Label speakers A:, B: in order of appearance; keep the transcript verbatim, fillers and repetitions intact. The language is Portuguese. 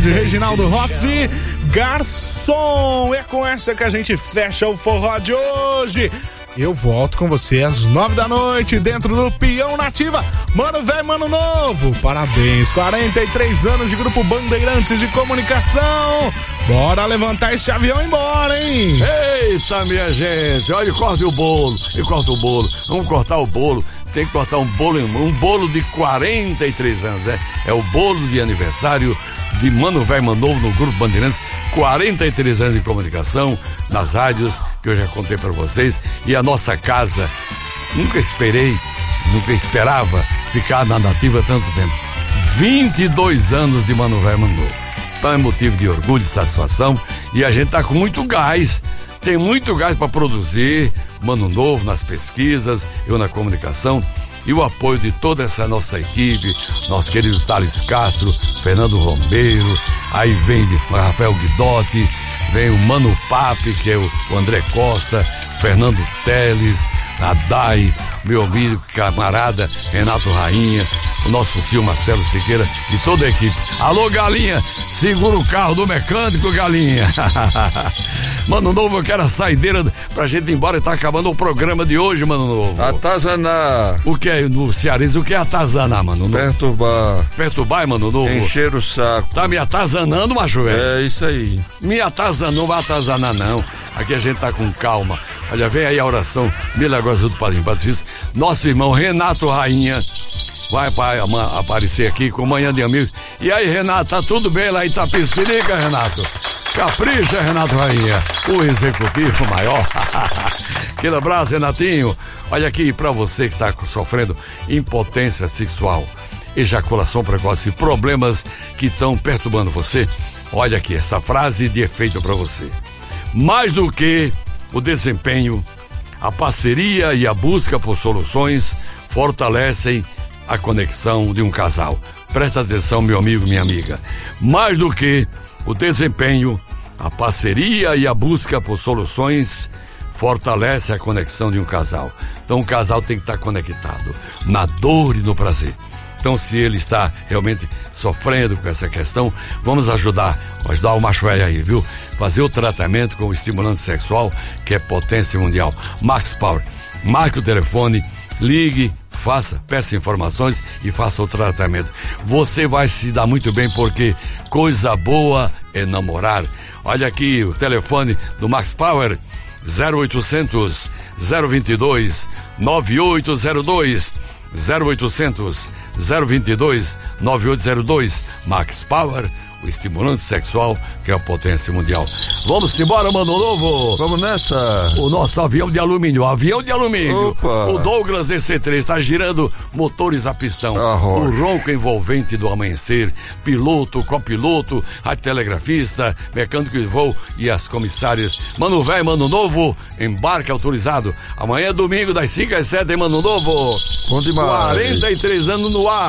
A: tarde, Reginaldo Rossi, garçom. É com essa que a gente fecha o forró de hoje. Eu volto com você às nove da noite, dentro do Peão Nativa. Mano velho, mano novo, parabéns, quarenta e três anos de Grupo Bandeirantes de Comunicação. Bora levantar esse avião e embora, hein?
B: Eita, minha gente, olha, corta o bolo, e corta o bolo, vamos cortar o bolo. Tem que cortar um bolo, um bolo de quarenta e três anos, né? É o bolo de aniversário de Mano Velho Mano Novo no Grupo Bandeirantes, quarenta e três anos de comunicação, nas rádios, que eu já contei para vocês, e a nossa casa, nunca esperei, nunca esperava ficar na Nativa tanto tempo. vinte e dois anos de Mano Velho Mano Novo. Então é motivo de orgulho e satisfação, e a gente tá com muito gás, tem muito gás para produzir Mano Novo nas pesquisas, eu na comunicação, e o apoio de toda essa nossa equipe, nosso querido Thales Castro, Fernando Romero, aí vem de Rafael Guidotti, vem o Mano Papi, que é o André Costa, Fernando Teles, a Dai, meu amigo, camarada Renato Rainha, o nosso tio Marcelo Siqueira e toda a equipe. Alô, Galinha, segura o carro do mecânico, Galinha. Mano Novo, eu quero a saideira pra gente ir embora, e tá acabando o programa de hoje, Mano Novo.
C: Atazanar.
B: O que é no cearense? O que é atazanar, Mano Novo?
C: Perturbar.
B: Perturbar, Mano Novo?
C: Encher o saco.
B: Tá me atazanando, macho velho?
C: É isso aí.
B: Me atazanou, não vai atazanar não. Aqui a gente tá com calma. Olha, vem aí a oração milagrosa do Padrinho Patrício. Nosso irmão Renato Rainha vai aparecer aqui com Manhã de Amigos. E aí, Renato, tá tudo bem lá em Itapecerica, Renato? Capricha, Renato Rainha, o executivo maior. Aquele abraço, Renatinho. Olha aqui, pra você que está sofrendo impotência sexual, ejaculação precoce, problemas que estão perturbando você, olha aqui, essa frase de efeito pra você. Mais do que o desempenho, a parceria e a busca por soluções fortalecem a conexão de um casal. Presta atenção, meu amigo, minha amiga. Mais do que o desempenho, a parceria e a busca por soluções fortalece a conexão de um casal. Então o casal tem que estar conectado na dor e no prazer. Então, se ele está realmente sofrendo com essa questão, vamos ajudar, ajudar o macho velho aí, viu? Fazer o tratamento com o estimulante sexual, que é potência mundial. Max Power. Marque o telefone, ligue, faça, peça informações e faça o tratamento. Você vai se dar muito bem, porque coisa boa é namorar. Olha aqui o telefone do Max Power, zero oitocentos, zero vinte e dois, nove oito zero dois, zero oitocentos, zero vinte e dois, nove oito zero dois. Max Power, o estimulante sexual que é a potência mundial. Vamos embora, Mano Novo.
C: Vamos nessa.
B: O nosso avião de alumínio, o avião de alumínio.
C: Opa.
B: O Douglas D C três está girando motores a pistão.
C: Ah,
B: o ronco envolvente do amanhecer, piloto, copiloto, radiotelegrafista, mecânico de voo e as comissárias. Mano Velho, Mano Novo, embarque autorizado. Amanhã é domingo, das cinco às sete, em Mano Novo.
C: Bom demais.
B: quarenta e três anos no ar.